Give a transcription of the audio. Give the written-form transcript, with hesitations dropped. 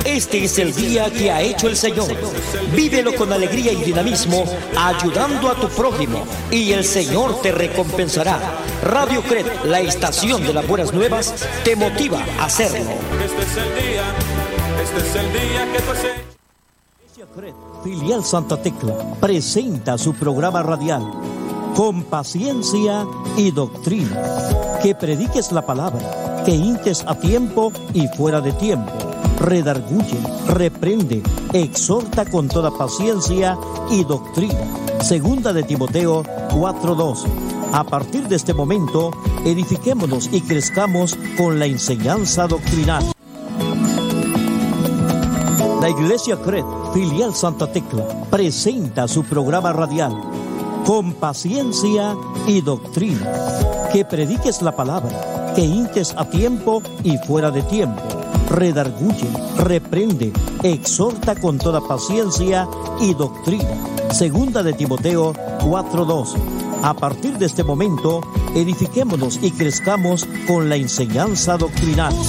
Este es el día que ha hecho el Señor. Vívelo con alegría y dinamismo, ayudando a tu prójimo, y el Señor te recompensará. Radio Cred, la estación de las buenas nuevas, te motiva a hacerlo. Este es el día que tú has hecho. Iglesia Cred, filial Santa Tecla, presenta su programa radial Con Paciencia y Doctrina. Que prediques la palabra, que hintes a tiempo y fuera de tiempo. Redarguye, reprende, exhorta con toda paciencia y doctrina. Segunda de Timoteo 4:12. A partir de este momento, edifiquémonos y crezcamos con la enseñanza doctrinal. La Iglesia Cred, filial Santa Tecla, presenta su programa radial Con Paciencia y Doctrina. Que prediques la palabra, que hintes a tiempo y fuera de tiempo. Redarguye, reprende, exhorta con toda paciencia y doctrina. Segunda de Timoteo 4:12. A partir de este momento, edifiquémonos y crezcamos con la enseñanza doctrinal.